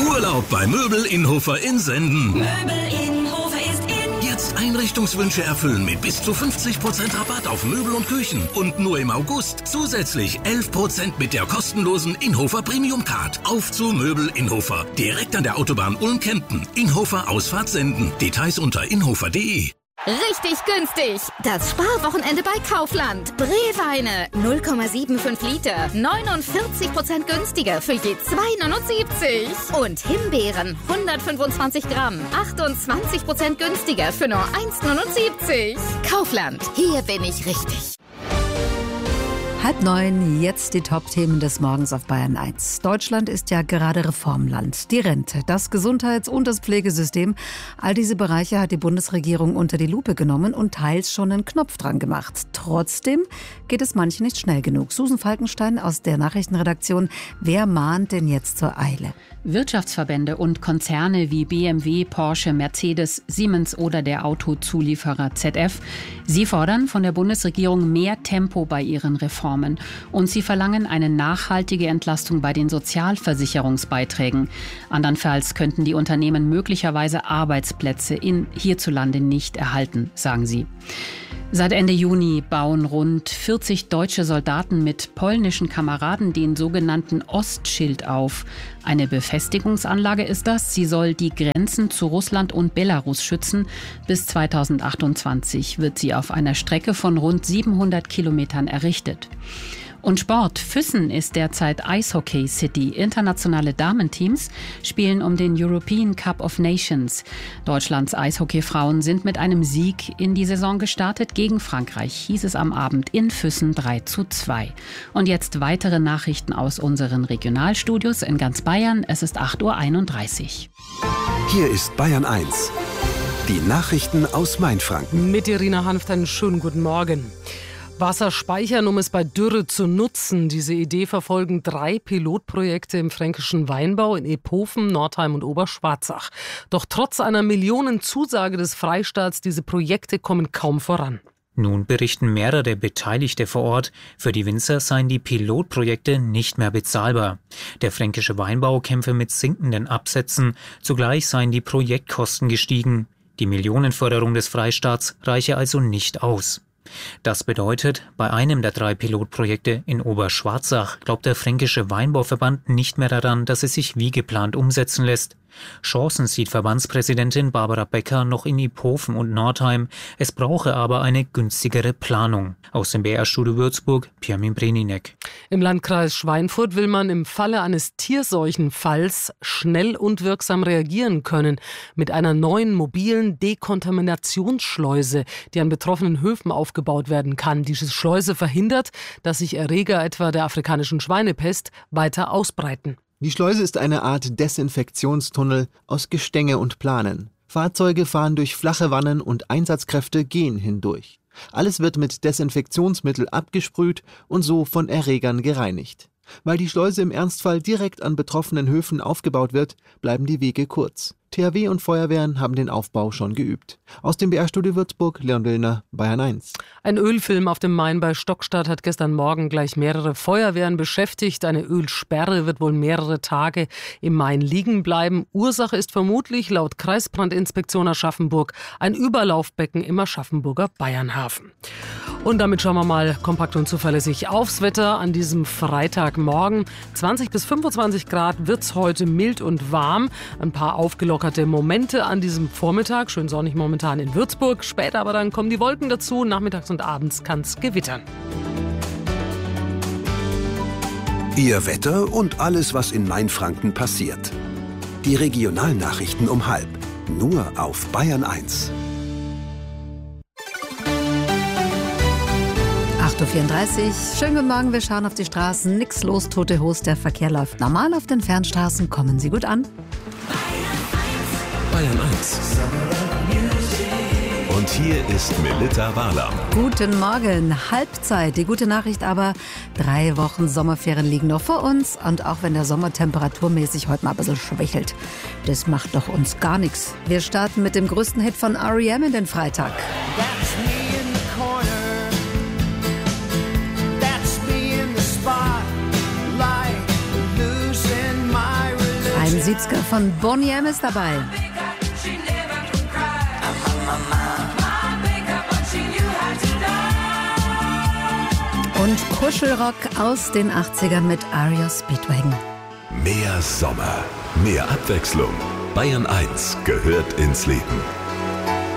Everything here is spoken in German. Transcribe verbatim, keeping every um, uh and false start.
Urlaub bei Möbel Inhofer in Senden. Möbel Inhofer ist in. Jetzt Einrichtungswünsche erfüllen mit bis zu fünfzig Prozent Rabatt auf Möbel und Küchen. Und nur im August zusätzlich elf Prozent mit der kostenlosen Inhofer Premium Card. Auf zu Möbel Inhofer. Direkt an der Autobahn Ulm-Kempten. Inhofer Ausfahrt Senden. Details unter inhofer punkt de. Richtig günstig. Das Sparwochenende bei Kaufland. Breweine null Komma fünfundsiebzig Liter. neunundvierzig Prozent günstiger für je zwei Komma neunundsiebzig. Und Himbeeren hundertfünfundzwanzig Gramm. achtundzwanzig Prozent günstiger für nur eins Komma neunundsiebzig. Kaufland. Hier bin ich richtig. Halb neun, jetzt die Top-Themen des Morgens auf Bayern eins. Deutschland ist ja gerade Reformland. Die Rente, das Gesundheits- und das Pflegesystem, all diese Bereiche hat die Bundesregierung unter die Lupe genommen und teils schon einen Knopf dran gemacht. Trotzdem geht es manchen nicht schnell genug. Susan Falkenstein aus der Nachrichtenredaktion. Wer mahnt denn jetzt zur Eile? Wirtschaftsverbände und Konzerne wie B M W, Porsche, Mercedes, Siemens oder der Autozulieferer Z F. Sie fordern von der Bundesregierung mehr Tempo bei ihren Reformen. Und sie verlangen eine nachhaltige Entlastung bei den Sozialversicherungsbeiträgen. Andernfalls könnten die Unternehmen möglicherweise Arbeitsplätze in hierzulande nicht erhalten, sagen sie. Seit Ende Juni bauen rund vierzig deutsche Soldaten mit polnischen Kameraden den sogenannten Ostschild auf. Eine Befestigungsanlage ist das. Sie soll die Grenzen zu Russland und Belarus schützen. Bis zweitausendachtundzwanzig wird sie auf einer Strecke von rund siebenhundert Kilometern errichtet. Und Sport. Füssen ist derzeit Eishockey City. Internationale Damenteams spielen um den European Cup of Nations. Deutschlands Eishockeyfrauen sind mit einem Sieg in die Saison gestartet. Gegen Frankreich hieß es am Abend in Füssen drei zu zwei. Und jetzt weitere Nachrichten aus unseren Regionalstudios in ganz Bayern. Es ist acht Uhr einunddreißig. Hier ist Bayern eins. Die Nachrichten aus Mainfranken. Mit Irina Hanft einen schönen guten Morgen. Wasser speichern, um es bei Dürre zu nutzen. Diese Idee verfolgen drei Pilotprojekte im fränkischen Weinbau in Ephofen, Nordheim und Oberschwarzach. Doch trotz einer Millionenzusage des Freistaats, diese Projekte kommen kaum voran. Nun berichten mehrere Beteiligte vor Ort, für die Winzer seien die Pilotprojekte nicht mehr bezahlbar. Der fränkische Weinbau kämpfe mit sinkenden Absätzen, zugleich seien die Projektkosten gestiegen. Die Millionenförderung des Freistaats reiche also nicht aus. Das bedeutet, bei einem der drei Pilotprojekte in Oberschwarzach glaubt der Fränkische Weinbauverband nicht mehr daran, dass es sich wie geplant umsetzen lässt. Chancen sieht Verbandspräsidentin Barbara Becker noch in Iphofen und Nordheim. Es brauche aber eine günstigere Planung. Aus dem B R-Studio Würzburg, Pirmin Breninek. Im Landkreis Schweinfurt will man im Falle eines Tierseuchenfalls schnell und wirksam reagieren können. Mit einer neuen mobilen Dekontaminationsschleuse, die an betroffenen Höfen aufgebaut werden kann. Diese Schleuse verhindert, dass sich Erreger etwa der afrikanischen Schweinepest weiter ausbreiten. Die Schleuse ist eine Art Desinfektionstunnel aus Gestänge und Planen. Fahrzeuge fahren durch flache Wannen und Einsatzkräfte gehen hindurch. Alles wird mit Desinfektionsmittel abgesprüht und so von Erregern gereinigt. Weil die Schleuse im Ernstfall direkt an betroffenen Höfen aufgebaut wird, bleiben die Wege kurz. T H W und Feuerwehren haben den Aufbau schon geübt. Aus dem B R-Studio Würzburg, Leon Willner, Bayern eins. Ein Ölfilm auf dem Main bei Stockstadt hat gestern Morgen gleich mehrere Feuerwehren beschäftigt. Eine Ölsperre wird wohl mehrere Tage im Main liegen bleiben. Ursache ist vermutlich laut Kreisbrandinspektion Aschaffenburg ein Überlaufbecken im Aschaffenburger Bayernhafen. Und damit schauen wir mal kompakt und zuverlässig aufs Wetter an diesem Freitagmorgen. zwanzig bis fünfundzwanzig Grad wird es heute mild und warm. Ein paar aufgelockerte Momente an diesem Vormittag. Schön sonnig momentan in Würzburg. Später aber dann kommen die Wolken dazu. Nachmittags und abends kann es gewittern. Ihr Wetter und alles, was in Mainfranken passiert. Die Regionalnachrichten um halb. Nur auf Bayern eins. acht Uhr vierunddreißig. Schönen guten Morgen, wir schauen auf die Straßen. Nix los, tote Hose, der Verkehr läuft normal auf den Fernstraßen. Kommen Sie gut an. Bayern eins. Und hier ist Melitta Wahler. Guten Morgen, Halbzeit. Die gute Nachricht aber, drei Wochen Sommerferien liegen noch vor uns. Und auch wenn der Sommer temperaturmäßig heute mal ein bisschen schwächelt, das macht doch uns gar nichts. Wir starten mit dem größten Hit von R E M in den Freitag. Ein siebziger von Boney M ist dabei. Und Kuschelrock aus den achtzigern mit R E O Speedwagon. Mehr Sommer, mehr Abwechslung. Bayern eins gehört ins Leben.